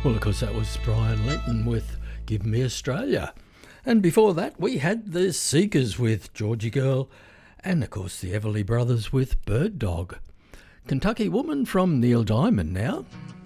Well, of course, that was Brian Lenton with Give Me Australia. And before that, we had the Seekers with Georgie Girl, and of course the Everly Brothers with Bird Dog. Kentucky Woman from Neil Diamond now.